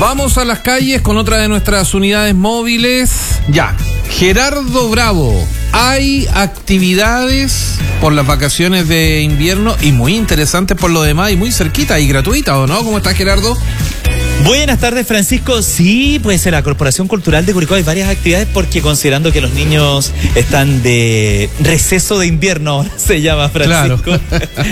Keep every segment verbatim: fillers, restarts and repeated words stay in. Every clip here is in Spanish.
Vamos a las calles con otra de nuestras unidades móviles. Ya, Gerardo Bravo. Hay actividades por las vacaciones de invierno y muy interesantes por lo demás y muy cerquita y gratuitas, ¿o no? ¿Cómo estás, Gerardo? Buenas tardes, Francisco. Sí, pues en la Corporación Cultural de Curicó hay varias actividades porque considerando que los niños están de receso de invierno, ahora se llama, Francisco. Claro,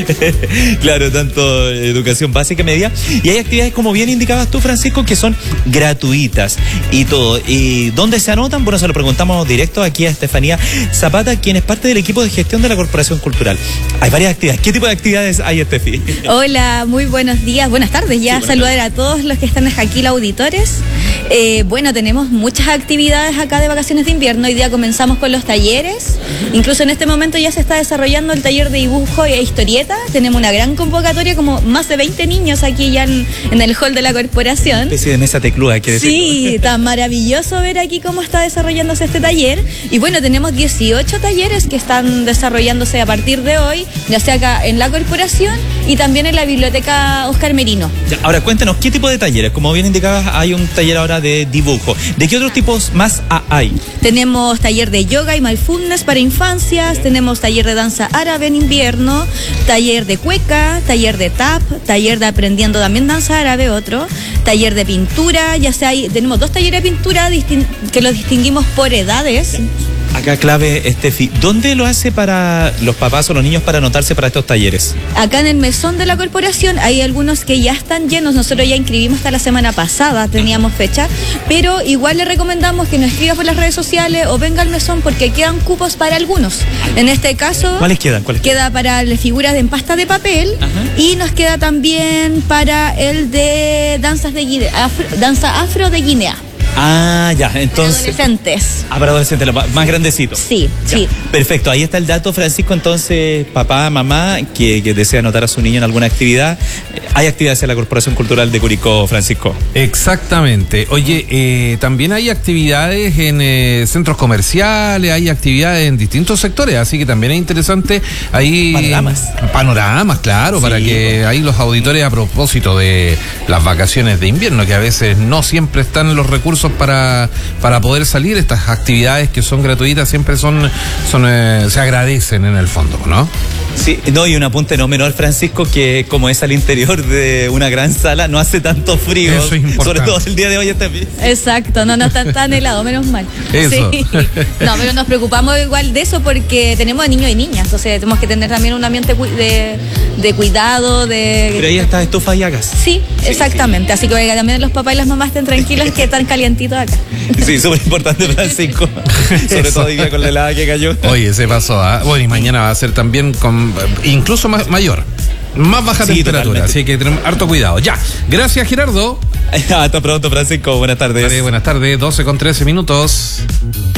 claro, tanto educación básica, media. Y hay actividades, como bien indicabas tú, Francisco, que son gratuitas y todo. ¿Y dónde se anotan? Bueno, se lo preguntamos directo aquí a Estefanía Zapata, quien es parte del equipo de gestión de la Corporación Cultural. Hay varias actividades. ¿Qué tipo de actividades hay, Estefi? Hola, muy buenos días, buenas tardes ya. Sí, saludar a todos los que están aquí, los auditores. Eh, bueno, tenemos muchas actividades acá de vacaciones de invierno. Hoy día comenzamos con los talleres. Incluso en este momento ya se está desarrollando el taller de dibujo e historieta. Tenemos una gran convocatoria, como más de veinte niños aquí ya en, en el hall de la corporación. Una especie de mesa teclúa, hay que decirlo. Sí, está maravilloso ver aquí cómo está desarrollándose este taller. Y bueno, tenemos dieciocho talleres que están desarrollándose a partir de hoy, ya sea acá en la corporación y también en la biblioteca Oscar Merino. Ya, ahora cuéntanos, ¿qué tipo de talleres? Como bien indicabas, hay un taller ahora de dibujo. ¿De qué otros tipos más hay? Tenemos taller de yoga y mindfulness para infancias, tenemos taller de danza árabe en invierno, taller de cueca, taller de tap, taller de aprendiendo también danza árabe, otro, taller de pintura, ya sea, hay, tenemos dos talleres de pintura que los distinguimos por edades. Acá clave, Estefi, ¿dónde lo hace para los papás o los niños para anotarse para estos talleres? Acá en el mesón de la corporación hay algunos que ya están llenos. Nosotros ya inscribimos hasta la semana pasada, teníamos fecha, pero igual le recomendamos que nos escriba por las redes sociales o venga al mesón porque quedan cupos para algunos. En este caso, ¿cuáles quedan? ¿Cuáles queda quedan? Para las figuras de empasta de papel. Ajá. Y nos queda también para el de danzas de Guinea, afro, danza afro de Guinea. Ah, ya, entonces. Para adolescentes. Ah, para adolescentes, más grandecitos. Sí, ya. Sí. Perfecto, ahí está el dato, Francisco. Entonces, papá, mamá, que, que desea anotar a su niño en alguna actividad, hay actividades en la Corporación Cultural de Curicó, Francisco. Exactamente. Oye, eh, también hay actividades en eh, centros comerciales, hay actividades en distintos sectores, así que también es interesante ahí. Panoramas. Panoramas, claro, sí, para que ahí los auditores, a propósito de las vacaciones de invierno, que a veces no siempre están los recursos para para poder salir, estas actividades que son gratuitas siempre son, son eh, se agradecen en el fondo, ¿no? Sí, no, y un apunte no menor, Francisco, que como es al interior de una gran sala, no hace tanto frío. Eso es importante. Sobre todo el día de hoy está bien. Exacto, no, no está tan helado, menos mal. Eso. Sí. No, pero nos preocupamos igual de eso porque tenemos niños y niñas, entonces tenemos que tener también un ambiente de, de cuidado, de... Pero ahí está estufa y gas. Sí, exactamente, sí, sí. Así que oiga, también los papás y las mamás estén tranquilos que están calientitos acá. Sí, súper importante, Francisco. Sobre todo hoy día con la helada que cayó. Oye, se pasó, ¿eh? Bueno, y mañana va a ser también con incluso más, mayor, más baja sí, temperatura, totalmente. Así que tenemos harto cuidado. Ya, gracias, Gerardo. Hasta pronto, Francisco, buenas tardes. Vale, buenas tardes, doce con trece minutos.